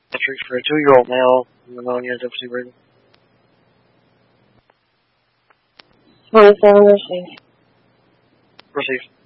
pediatrics for a 2-year-old male, pneumonia, deficiency breathing. 27 received. Received.